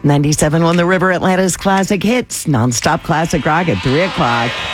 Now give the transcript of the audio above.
97 on the River Atlanta's classic hits, nonstop classic rock at 3 o'clock.